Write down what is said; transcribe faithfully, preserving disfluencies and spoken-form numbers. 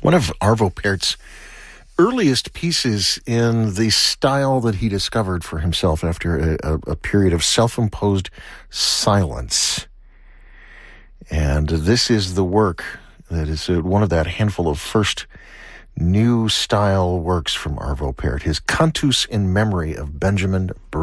One of Arvo Pärt's earliest pieces in the style that he discovered for himself after a, a, a period of self-imposed silence. And this is the work that is one of that handful of first new style works from Arvo Pärt, his Cantus in Memory of Benjamin Britten.